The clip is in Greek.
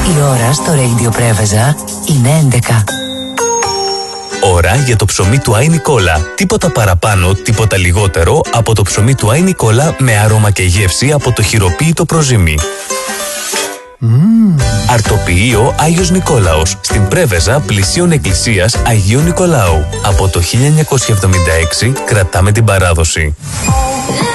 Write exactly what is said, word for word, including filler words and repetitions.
Η ώρα στο Radio Πρέβεζα είναι έντεκα. Ώρα για το ψωμί του Άι Νικόλα. Τίποτα παραπάνω, τίποτα λιγότερο από το ψωμί του Άι Νικόλα με άρωμα και γεύση από το χειροποίητο προζύμι. Mm. Αρτοποιείο Άγιος Νικόλαος, στην Πρέβεζα πλησίων εκκλησίας Αγίου Νικολάου. Από το χίλια εννιακόσια εβδομήντα έξι κρατάμε την παράδοση.